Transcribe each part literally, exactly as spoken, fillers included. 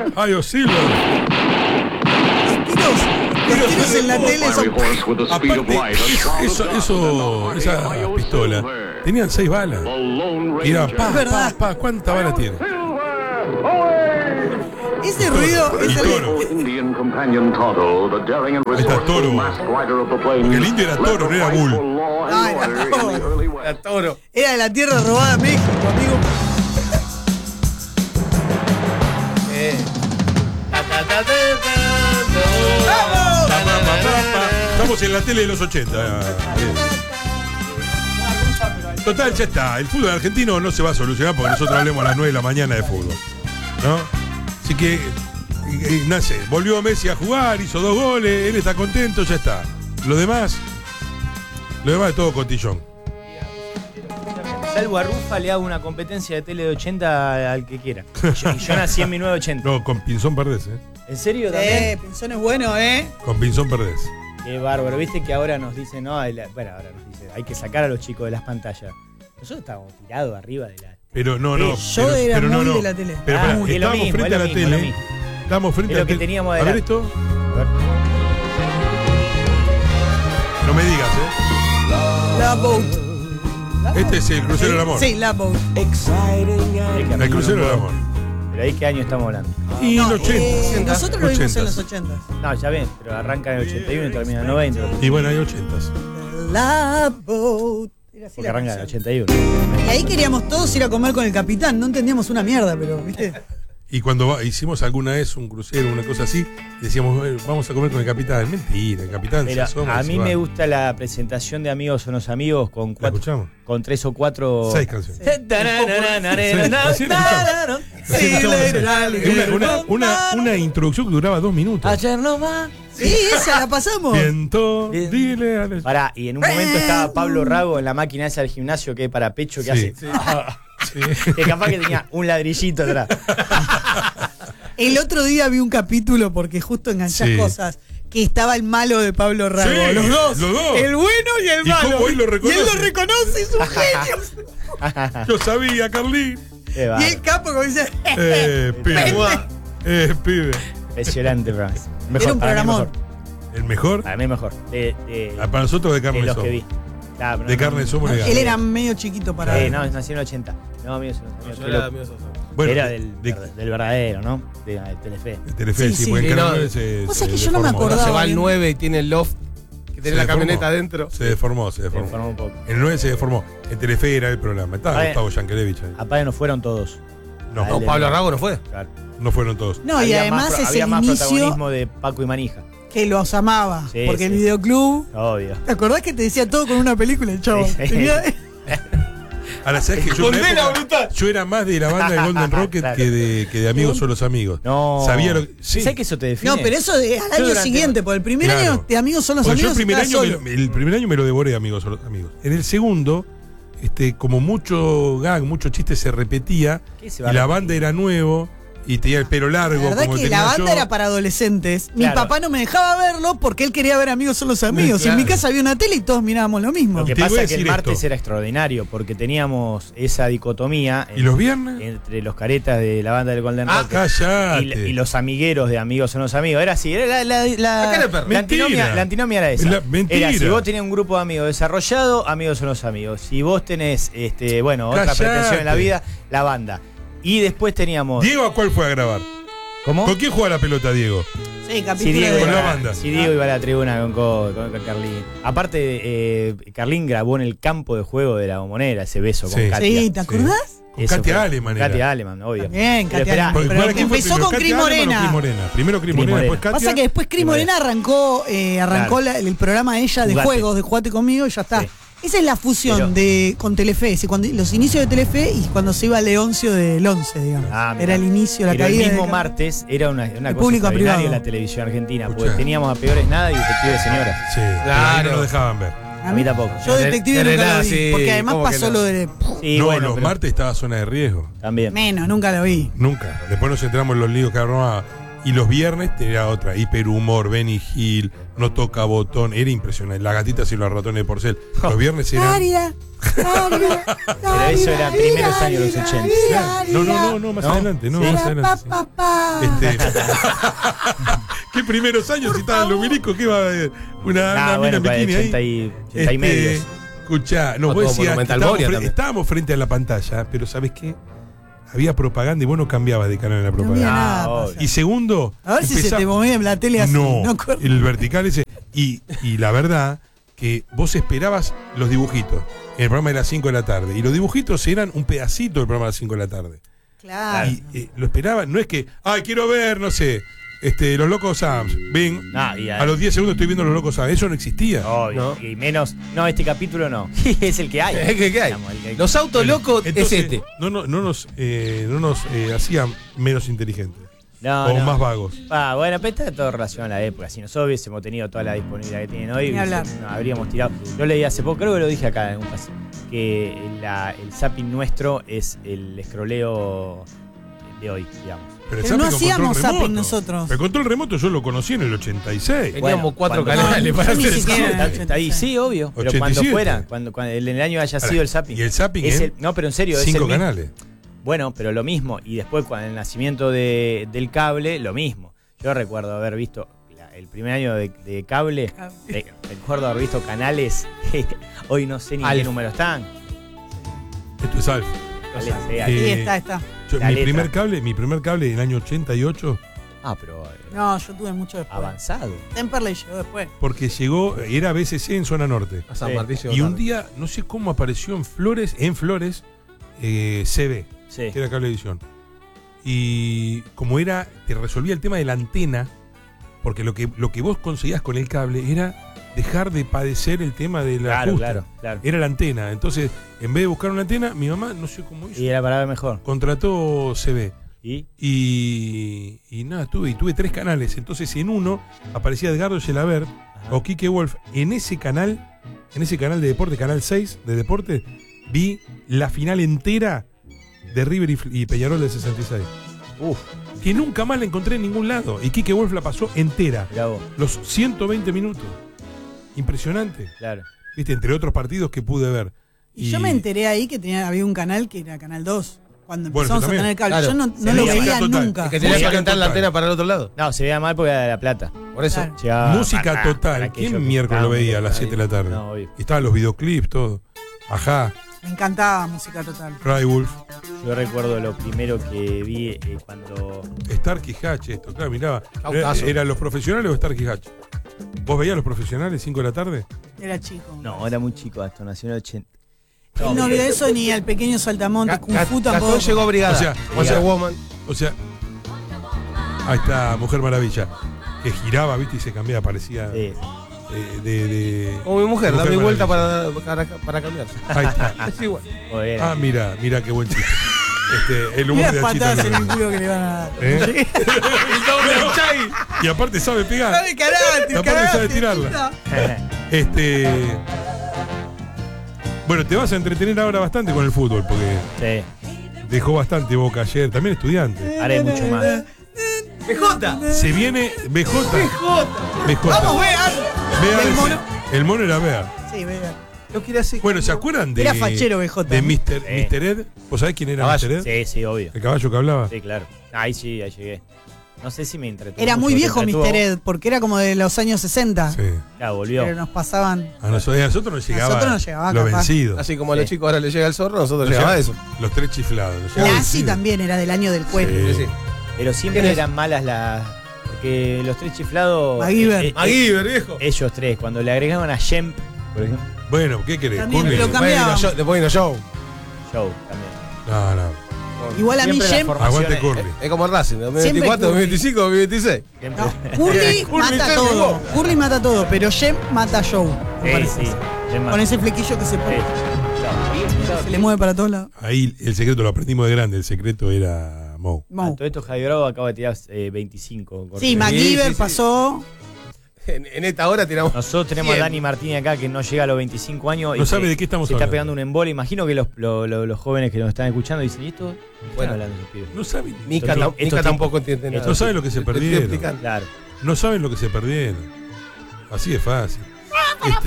Ay, Osilo. Los tiros en la tele son... Aparte, eso, eso, esa pistola, tenían seis balas. Y eran, pa, pa, pa, ¿cuántas balas tiene? Ese ruido es el... Ahí está Toro. Porque el indio era Toro, no era Bull. Ah, era Toro. Era Toro. Era de la tierra robada a México, amigo. Eh. ¡Vamos! Estamos en la tele de los ochenta. Total, ya está. El fútbol argentino no se va a solucionar porque nosotros hablemos a las nueve de la mañana de fútbol, ¿no? Así que, eh, nace, volvió Messi a jugar, hizo dos goles, él está contento, ya está. Lo demás, lo demás es todo cotillón. Salvo a Rufa, le hago una competencia de tele de ochenta al que quiera. Yo, y yo nací en mil novecientos ochenta. No, con Pinzón perdés, ¿eh? ¿En serio Eh, también? Pinzón es bueno, ¿eh? Con Pinzón perdés. Qué bárbaro. Viste que ahora nos dicen, no, la, bueno, ahora nos dicen, hay que sacar a los chicos de las pantallas. Nosotros estábamos tirados arriba de la... Pero no, no. Sí, yo pero, era pero muy no, no. de la tele. Pero Ah, pará, es lo estábamos mismo, frente es a lo la mismo, es tele. lo mismo. Estábamos frente Es a lo la que tele. teníamos A ver adelante. esto. A ver. No me digas, ¿eh? La Boat. Este es el crucero del amor. Sí, la Boat. El crucero del amor. Pero ahí qué año estamos hablando. Y No, en ochenta. eh, nosotros lo vimos en ochentas. los ochentas. No, ya ven, pero arranca en el ochenta y uno y termina en el noventa. Y bueno, hay ochentas. La Boat. Era así Porque la arranca en el canción. ochenta y uno. Y ahí queríamos todos ir a comer con el capitán. No entendíamos una mierda, pero, ¿viste? Y cuando va- hicimos alguna vez un crucero, una cosa así, decíamos, "Eh, vamos a comer con el capitán". Mentira, el capitán se Pero asoma a y se mí va. me gusta la presentación de Amigos son los Amigos con ¿La cuatro, escuchamos? con tres o cuatro. Seis canciones. Sí, así la Sí, Una, una, una, una introducción que duraba dos minutos. Ayer no más. Sí, esa la pasamos. Viento, Bien. dile a la- Pará, y en un momento estaba Pablo Rago en la máquina esa del gimnasio que es para pecho que Sí. hace. Que capaz que tenía un ladrillito atrás. El otro día vi un capítulo porque justo enganchás Sí. cosas. Que estaba el malo de Pablo Rago. Sí, los, dos, los dos. El bueno y el ¿Y malo. cómo él lo reconoce? Y él lo reconoce, es un genio. Yo sabía, Carlín. Qué Y bárbaro. el capo como dice. Eh, pibe. Eh, pibe. Impresionante, Franz. Mejor, Era un para mí programón. mejor. ¿El mejor? Para mí mejor. De, de- Ah, para nosotros de de carne los somos. que vi. Ah, pero De no, carne no, somos no, legales. Él era medio chiquito para. Eh, no, nació en el ochenta. No, amigos, amigos, Yo qué era loco. Amigos son los Amigos. Bueno, Era del, de, verd- del verdadero, ¿no? De, de Telefe. de Telefe, Sí, sí, sí. porque Sí, el no, canal se, vos se sabés que yo no me deformó. acordaba. Se va bien. al nueve y tiene el loft que tiene Se la deformó. camioneta adentro. Se deformó, se Se deformó. formó un poco. En el nueve se deformó. En Telefe era el programa. Estaba Ah, Gustavo Yankelevich ahí. Aparte no fueron todos. No, Ah, No, el- Pablo Rago no fue. Claro. no fueron todos. No, y Había además más, pro- es había el más inicio protagonismo de Paco y Manija. que los amaba. Sí, porque sí. el videoclub. Obvio. ¿Te acordás que te decía todo con una película, el chavo? Sí, sí. Tenía- Ahora, ¿sabes que yo, en una Condena época- brutal. yo era más de la banda de Golden Rocket Claro. que, de, que de Amigos son los Amigos? No. Sabía lo que. Sí. ¿Sabes que eso te define? No, pero eso de- al Yo año durante- siguiente, por el primer Claro. año de Amigos son los Porque yo amigos. el primer, estaba año solo. me, el primer año me lo devoré, Amigos son los Amigos. En el segundo, este, como mucho gag, mucho chiste se repetía, ¿Qué se y va a la repetir? banda era nuevo, y tenía el pelo largo. La verdad como que tenía la banda yo. era para adolescentes. Mi Claro. papá no me dejaba verlo porque él quería ver Amigos son los amigos. Claro. En mi casa había una tele y todos mirábamos lo mismo. Lo que Te voy a pasa es que el decir martes esto. era extraordinario porque teníamos esa dicotomía ¿Y los viernes? entre los caretas de la banda del Golden Ah, Rocket callate. y, y los amigueros de Amigos son los amigos. Era así, era la, la, la, Acá en el perro. la antinomia, Mentira. la antinomia era esa. La- mentira. Era si vos tenías un grupo de amigos desarrollado, Amigos son los amigos. Si vos tenés este, bueno, otra Callate. pretensión en la vida, la banda. Y después teníamos. ¿Diego a cuál fue a grabar? ¿Cómo? ¿Con quién juega la pelota, Diego? Sí, Si capítulo Diego, de- Con la iba, banda. si Diego iba a la tribuna con, con, con- con Carlín. Aparte, eh, Carlín grabó en el campo de juego de la Bombonera ese beso con Sí. Katia. Sí, ¿te acordás? Con Eso Katia fue- Aleman era. Katia Aleman, obvio. Bien, Pero Katia esperá, Aleman. Porque, Pero ¿quién fue empezó primero, con Katia Cris Aleman o Morena. Cris Morena? Primero Cris Cris Morena, Morena. después Katia. Pasa que después Cris Cris Morena arrancó, eh, arrancó Claro. la- el programa de ella de Jugate. juegos, de Jugate conmigo y ya está. Sí. Esa es la fusión Pero- de con Telefe, ese, cuando, los inicios de Telefe y cuando se iba Leoncio del once, digamos. Ah, mirá. Era el inicio, la Pero caída. el mismo de- martes era una, una El cosa público extraordinaria privado. en la televisión argentina, porque Escuchá. teníamos a Peores Nada y Detectives Señoras. Sí, Claro. no lo dejaban ver. A A mí tampoco. Yo De- detective de nunca lo Rená, vi. sí, Porque además ¿cómo que pasó no? lo de. Sí, no, bueno, los pero martes estaba zona de riesgo. también. Menos, nunca lo vi. Nunca. Después nos enteramos en los líos que armaba Y los viernes era otra, Hiperhumor, Benny Hill, No Toca Botón, era impresionante. Las gatitas y los ratones de porcel. Los viernes eran. Daria, Daria, Pero eso era primeros años de los ochenta. No, no, no, no, más ¿No? adelante, no, Sí. más adelante. sí. Este, ¿Qué primeros años si estaban los milicos? ¿Qué va a haber? Una, Ah, una bueno, mina en para bikini ochenta ahí. y, ochenta y medios. Escuchá, no, No, vos todo decías que Monumental estábamos, Moria fre- también. estábamos frente a la pantalla, pero ¿sabes qué? Había propaganda y vos no cambiabas de canal en la No había propaganda. nada. Ah, pasa. obvio. Y segundo, A ver si se empezá- te movía en la tele así. No, No, cor- el vertical ese. Y, y la verdad que vos esperabas los dibujitos en el programa de las cinco de la tarde. Y los dibujitos eran un pedacito del programa de las cinco de la tarde. Claro. Y eh, lo esperaban, no es que, ay, quiero ver, no sé, este, Los Locos Sams. Bing, No, y a los diez segundos estoy viendo Los Locos Sams. Eso no existía. Obvio. No. Y menos. No, este capítulo no. Es el que hay. ¿Qué, qué hay? Digamos, el que hay. Los autos Bueno, locos entonces, es este. No, no, no nos, eh, no nos eh, hacían menos inteligentes No, o no. más vagos. Ah, bueno, pero está todo relacionado a la época. Si nosotros hubiésemos tenido toda la disponibilidad que tienen hoy, Ni hablar. hubiese- nos habríamos tirado. Yo leí hace poco, creo que lo dije acá en un caso, que la- el zapping nuestro es el escroleo de hoy, digamos. Pero, el Pero no zapping con hacíamos control zapping remoto. nosotros. El control remoto yo lo conocí en el ochenta y seis. Teníamos Bueno, cuatro cuando- canales No, para yo ni hacer siquiera- zapping. Está, está ahí, sí, obvio. Pero ochenta y cuando siete. fuera, cuando, cuando en el año haya Ahora, sido el zapping. y el zapping es en el- No, pero en serio, es Cinco el mismo. canales. Bueno, pero lo mismo. Y después, con el nacimiento de- del cable, lo mismo. Yo recuerdo haber visto la- el primer año de, de cable. Cable. de- recuerdo haber visto canales que hoy no sé ni en qué Alf. número están. Esto es Alf. Canales de Eh, Alf. Sí, está, está. Yo- La mi letra. primer cable, mi primer cable en el año ochenta y ocho, Ah, pero eh, No, yo tuve mucho después. avanzado. Temperley llegó después. porque llegó, era B C C en zona norte. A San Sí. Martín llegó Y un tarde. día, no sé cómo apareció en Flores, en Flores, eh, C B, Sí. que era cablevisión. Y como era, te resolvía el tema de la antena, porque lo que, lo que vos conseguías con el cable era dejar de padecer el tema de la Claro, justa. claro, claro. Era la antena. Entonces, en vez de buscar una antena, mi mamá, no sé cómo hizo, Y era para ver mejor. contrató C B. ¿Y? Y, y nada, tuve, y tuve tres canales. Entonces, en uno aparecía Edgardo Gelabert Ajá. o Quique Wolf. En ese canal, en ese canal de deporte, canal seis de deporte, vi la final entera de River y, y Peñarol del sesenta y seis. Uf, Que nunca más la encontré en ningún lado. Y Quique Wolf la pasó entera. mirá vos. Los ciento veinte minutos. Impresionante. Claro. Viste, entre otros partidos que pude ver. Y, yo me enteré ahí que tenía, había un canal que era Canal dos. Cuando Bueno, empezamos yo a tener también. cable. Claro. Yo no, Se no lo veía veía total. nunca. Es que tenía que Música calentar la total. antena para el otro lado. No, se veía mal porque era de La Plata. Por eso. Claro. Llegaba Música para- total. para aquello ¿Quién que miércoles lo estábamos veía a las ahí. siete de la tarde? No, obvio. Y estaban los videoclips, todo. Ajá, Me encantaba Música Total. Cry Wolf. Yo recuerdo lo primero que vi eh, cuando. Starkey Hatch, esto, claro, miraba. Era, Cautazo. ¿Eran los profesionales o Starkey Hatch? ¿Vos veías los profesionales cinco de la tarde? Era chico. No, era muy chico, hasta nació en el ochenta. Él no vio eso ni al pequeño Saltamontes, Ga- Kung Ga- Fu tampoco. Gastón llegó a Brigada. O sea, Wonder o sea- Woman. O sea, ahí está Mujer Maravilla, que giraba, viste, y se cambiaba, parecía Sí. eh, de, de- Como mi mujer, Mujer dame vuelta Maravilla. para, para, para cambiar. Ahí está. Es igual. Joder, era- Ah, mira, mira qué buen chiste. Este, el humor Mira de las Achita. patadas en el López. culo que le van a dar. ¿Eh? Y aparte sabe pegar. ¡Sabe karate, Aparte karate, sabe tirarla. puta! Este. Bueno, te vas a entretener ahora bastante con el fútbol, porque Sí. dejó bastante Boca ayer, también estudiante. Ahora hay mucho más. B J. Se viene B J. B J. ¡Vamos, vean! Bea El es- mono. El mono era Bea. Sí, vean. No quiere hacer. Bueno, ¿se acuerdan de. Era fachero B J. De mister Sí. mister Ed? ¿Vos sabés quién era Caballo. mister Ed? Sí, sí, obvio. El caballo que hablaba. Sí, claro. Ahí sí, ahí llegué. No sé si me entretuvo. Era muy mucho, viejo ¿te entretuvo? mister Ed, porque era como de los años sesenta. Sí. Claro, volvió. Pero nos pasaban. A nosotros, a nosotros nos llegaba. nosotros nos llegaba lo capaz. vencido. Así como a los Sí. chicos ahora les llega el zorro, a nosotros Nos llegaba llegaba- eso. Los tres chiflados. nos llegaba Lassie vencido. también era del año del cuento. Sí. Sí, sí. Pero siempre ¿Quién es? eran malas las. Porque los tres chiflados. MacGyver. eh, eh, MacGyver, viejo. ellos tres, cuando le agregaban a Shemp, por ejemplo. Bueno, ¿qué querés? También Curly. lo Después vino cambiaban. Joe- Después vino Joe. Show también. No, no. Igual a mí Siempre la Jem. formación Aguante es- Curly. Es como Racing, dos mil Siempre veinticuatro, dos mil Curly. veinticinco, dos mil veintiséis. Siempre. No, Curly Curly mata se todo. jugó. Curly mata todo, pero Jem mata a Joe. me Sí, parece. sí. Shemp Con ese flequillo que se Sí. pone. Claro. Se le mueve para todos lados. Ahí el secreto lo aprendimos de grande. El secreto era Moe. A Mo. todo esto Javier Bravo acaba de tirar eh, veinticinco. Sí, MacGyver sí, sí. pasó. En, en esta hora tiramos. Nosotros tenemos cien. a Dani Martínez acá que no llega a los veinticinco años. No y sabe que de qué estamos se está hablando. pegando un embole. Imagino que los, lo- lo- los jóvenes que nos están escuchando dicen, ¿y esto? ¿De qué están Bueno. hablando esos pibes? No saben, Mica, Estos tam- tipos- Mica estos tampoco entiende nada. no saben lo que se Te estoy perdieron. explicando. Claro. No saben lo que se perdieron. Así de fácil. Este,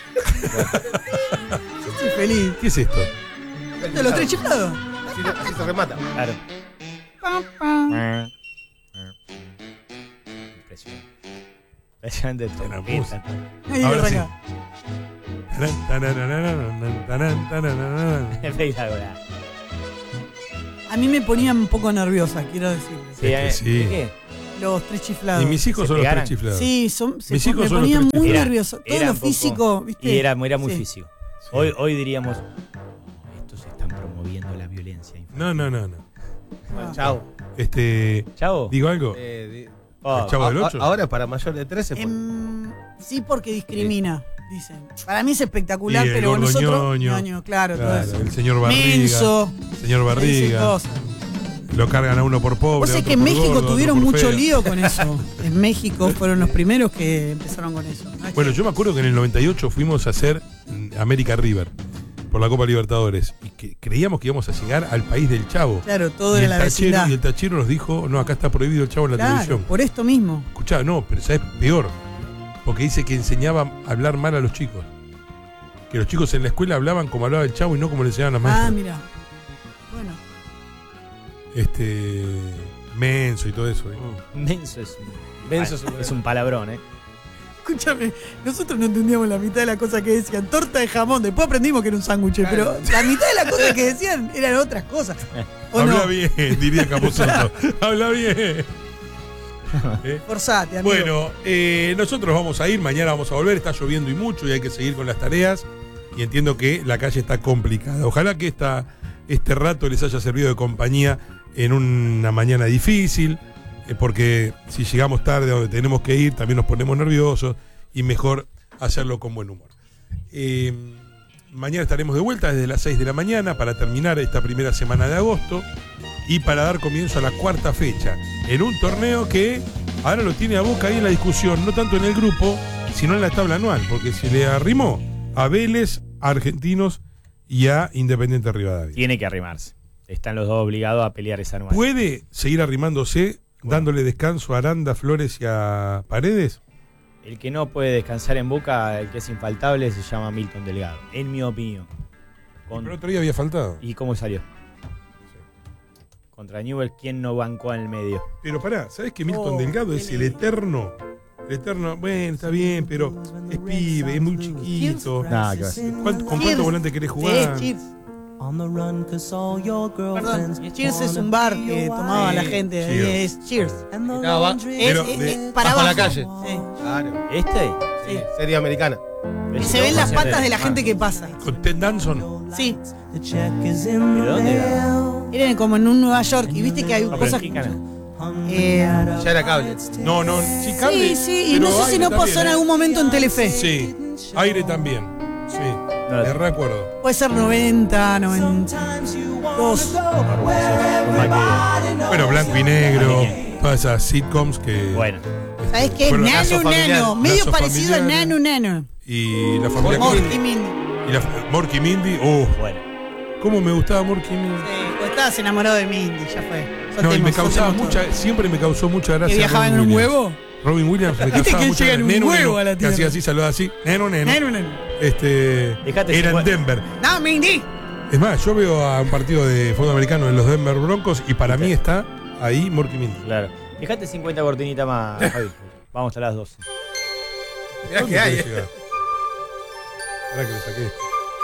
Estoy feliz. ¿Qué es esto? ¿De los tres chiflados? Si, no- si se remata. Claro. Pam, pam. Impresionante. Impresionante trompeta. Ahí Ahora arranca. Tarán, tararararán, tarán, tarararán. Espectacular. A mí me ponía un poco nerviosa, quiero decirles. Sí, Es que eh, sí. ¿de qué? Los tres chiflados. Y mis hijos Se son los pegaran. tres chiflados. Sí, son, se Mis pon- hijos me son los ponía tres muy chiflados. nervioso. Todo Era lo un poco- físico, ¿viste? Y era, era muy Sí. físico. Hoy, hoy diríamos, estos están promoviendo la violencia infantil. No, no, no, no. Ah. Chao. Este, Chavo. digo algo. Eh, di- Oh, el Chavo del a- ocho. Ahora para mayor de trece. por- Em, sí, porque discrimina, dicen. Para mí es espectacular, Y el pero gordo nosotros. ñoño. ñoño, claro, todo Claro, eso. el señor Barriga. Menso. Señor dice Barriga. cosas. Lo cargan a uno por pobre. Vos a sabés otro que en por México gordo, a otro tuvieron por mucho feo. lío con eso. En México fueron los primeros que empezaron con eso. No es Bueno, que- yo me acuerdo que en el noventa y ocho fuimos a hacer mm, América River por la Copa Libertadores y que creíamos que íbamos a llegar al país del Chavo. Claro, todo y, era el la tachero, vecindad. y el tachero nos dijo, no, acá está prohibido el Chavo en la Claro, televisión. por esto mismo. Escuchá, no, pero ¿sabes? Peor. Porque dice que enseñaba a hablar mal a los chicos. Que los chicos en la escuela hablaban como hablaba el Chavo y no como le enseñaban las Ah, maestras. mira. Bueno, Este. Menso y todo eso. ¿eh? Menso es un, Menso es un- es un palabrón, ¿eh? escúchame, nosotros no entendíamos la mitad de las cosas que decían. Torta de jamón, después aprendimos que era un sándwich, pero la mitad de las cosas que decían eran otras cosas. ¿O Habla no? bien, diría Capuzotto. Habla bien. ¿Eh? Forzate, amigo. Bueno, eh, nosotros vamos a ir, mañana vamos a volver, está lloviendo y mucho y hay que seguir con las tareas y entiendo que la calle está complicada. Ojalá que esta, este rato les haya servido de compañía en una mañana difícil, eh, porque si llegamos tarde a donde tenemos que ir también nos ponemos nerviosos y mejor hacerlo con buen humor. Eh, mañana estaremos de vuelta desde las seis de la mañana para terminar esta primera semana de agosto y para dar comienzo a la cuarta fecha en un torneo que ahora lo tiene a Boca ahí en la discusión, no tanto en el grupo, sino en la tabla anual, porque se le arrimó a Vélez, a Argentinos y a Independiente Rivadavia. Tiene que arrimarse. Están los dos obligados a pelear esa anual. ¿Puede seguir arrimándose, dándole descanso a Aranda, Flores y a Paredes? El que no puede descansar en Boca, el que es infaltable, se llama Milton Delgado, en mi opinión. Con- Pero el otro día había faltado. ¿Y cómo salió? Contra Newell, ¿quién no bancó en el medio? Pero pará, ¿sabes que Milton Oh, Delgado es el eterno? El eterno, bueno, está bien, pero es pibe, es muy chiquito. Nada, que ver. ¿Cuánto- ¿Con cuánto Cheers. volante querés Sí, jugar? Cheers. On the run, 'cause all your girlfriends Perdón, Cheers es un bar que tomaba la gente. Cheers. Es Cheers. And the Estaba ba- laundry Es, Pero es- de- es para bajo la abajo. calle. Sí. Claro. ¿Este? Sí. Serie americana. Y se ven las patas de la gente que pasa. Con Ted Danson. Sí. the check is in ¿De the dónde era? mail. Eran como en un Nueva York. Y viste que hay No, pero cosas. ¿en qué canal? Eh, Ya era cable. No, no, sí, cable. sí, sí. Y pero no sé si aire no pasó también, en ¿eh? algún momento en Telefe. Sí, aire también. Sí, No, me recuerdo. Puede ser noventa, noventa Sometimes you dos. Bueno, blanco y negro, todas esas sitcoms que. Bueno, ¿Sabes qué? Bueno, Nano, Lazo familiar. Nano. Medio Lazo parecido a familiar. Nano, Nano. Y la familia Morky Mindy. Mindy. Y la Morky Mindy. Oh, bueno. cómo me gustaba Morky Mindy. Sí, pues estabas enamorado de Mindy, ya fue. No, y Soltemos, me causaba soltemos todo. mucha, siempre me causó mucha gracia. ¿Que viajaba en Robin un Williams. huevo? Robin Williams me Viste causaba que mucha llega en un Neno, huevo neno, a la que tierra. hacía así, saludaba así. Neno, neno. Nano, Nano. Este, Dejate era en cincuenta. Denver. No, Mindy. Es más, yo veo a un partido de fútbol americano en los Denver Broncos y para mí está ahí Morky Mindy. Claro. Dejate cincuenta cortinitas más, Javi. Vamos a las doce. Mirá ¿Dónde que hay. querés llegar? Esperá que le saqué esto.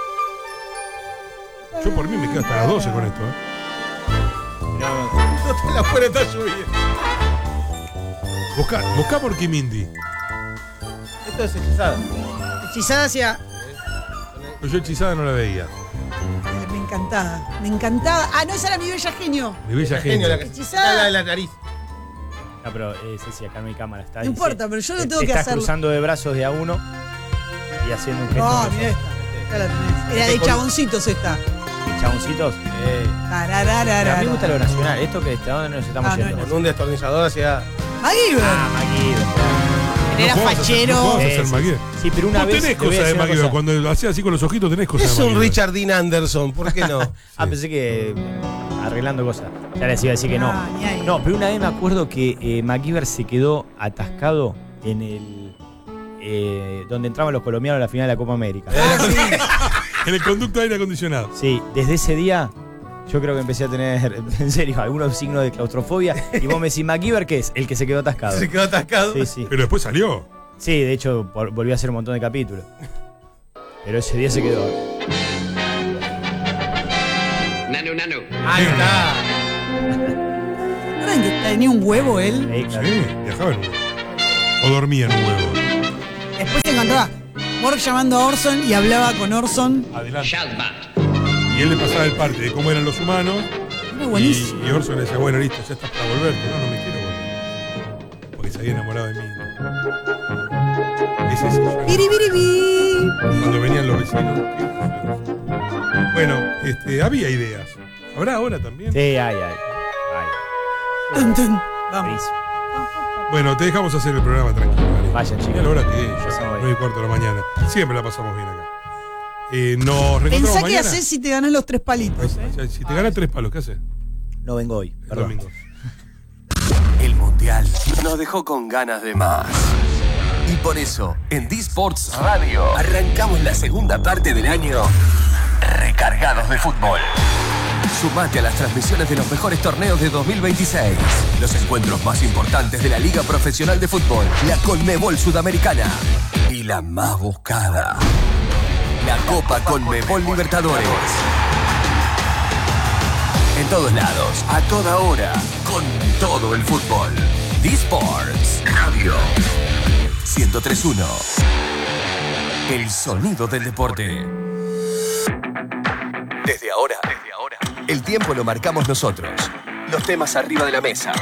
Yo por mí me quedo hasta las doce con esto. ¿eh? No, La fuera está lluvia. Buscá, buscá Morky Mindy. Esto es hechizada. Hechizada hacia. Pero yo hechizada no la veía. Ay, me encantaba. Me encantaba. Ah, no, esa era mi bella genio. Mi bella Genio, la gente. que Hechizada. está la de la nariz. no, pero eh, Ceci, acá no hay cámara. Está, No importa, pero yo lo tengo te que estás hacerlo. cruzando de brazos de a uno y haciendo un gesto. No, con mira los esta. Acá la tenés. Era de chaboncitos esta. ojos. Chaboncitos. Eh, Pero a Tarararara. mí me gusta lo nacional. Esto que está donde nos estamos Ah, no, yendo. con un destornillador hacia. MacGyver. Ah, MacGyver. Era jugabas a ser- fachero. no jugabas a Sí, ser sí, MacGyver. Sí, pero una Vos vez. tenés te voy a cosas de decir una MacGyver. cosa. Cuando hacía así con los ojitos tenés cosas Es de un MacGyver. Richard Dean Anderson, ¿por qué no? Ah, pensé que eh, arreglando cosas. Ya les iba a decir que no. Ah, ni ahí. No, pero una vez me acuerdo que eh, MacGyver se quedó atascado en el. eh, donde entraban los colombianos a la final de la Copa América. En el conducto de aire acondicionado. Sí, desde ese día yo creo que empecé a tener, en serio, algunos signos de claustrofobia. Y vos me decís, MacGyver, ¿qué es? El que se quedó atascado. Se quedó atascado. Sí, sí. Pero después salió. Sí, de hecho, vol- volvió a hacer un montón de capítulos. Pero ese día se quedó. Nano, nano. Ahí está. ¿Saben que tenía un huevo él? Ahí, claro. Sí, viajaba en un huevo. O dormía en un huevo. Después se encontraba Borg llamando a Orson y hablaba con Orson. Adelante. Shazbat. Y él le pasaba el parte de cómo eran los humanos. Era Y, buenísimo. y Orson le decía, bueno, listo, ya estás para volverte. No, no me quiero volver. Porque se había enamorado de mí. Ese sí, yo- Biribiribi. cuando venían los vecinos. Bueno, este, había ideas. ¿Habrá ahora también? Sí, ay, ay. ay. Tun, tun. Vamos. Buenísimo. Bueno, te dejamos hacer el programa tranquilo. ¿vale? Vayan, chicos. Mira la hora que es, Ya ya, somos nueve y cuarto de la mañana. Siempre la pasamos bien acá. Eh, nos reencontramos Pensá qué mañana. haces si te ganas los tres palitos. ¿eh? O sea, si te ganas tres palos, ¿qué haces? No vengo hoy, El perdón. domingo. El Mundial nos dejó con ganas de más. Y por eso, en D-Sports Radio, arrancamos la segunda parte del año recargados de fútbol. Sumate a las transmisiones de los mejores torneos de dos mil veintiséis. Los encuentros más importantes de la Liga Profesional de Fútbol, la Conmebol Sudamericana y la más buscada, la Copa Conmebol Libertadores. En todos lados, a toda hora, con todo el fútbol. D-Sports Radio ciento tres punto uno. El sonido del deporte. Desde ahora, desde ahora, el tiempo lo marcamos nosotros. Los temas arriba de la mesa.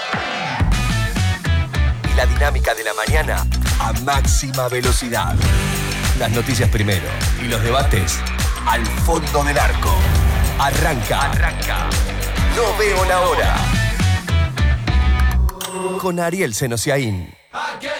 Y la dinámica de la mañana a máxima velocidad. Las noticias primero y los debates al fondo del arco. Arranca, arranca. No veo la hora. Con Ariel Senosiaín.